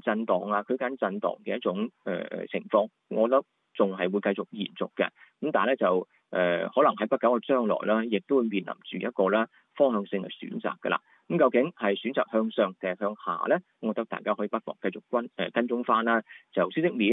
震盪啊、區間震盪嘅一種情況，我覺得仲係會繼續延續嘅。咁但係咧就可能喺不久嘅將來啦，亦都會面臨住一個咧方向性嘅選擇㗎啦。咁究竟係選擇向上定係向下呢？我覺得大家可以不妨繼續跟蹤翻啦，就消息面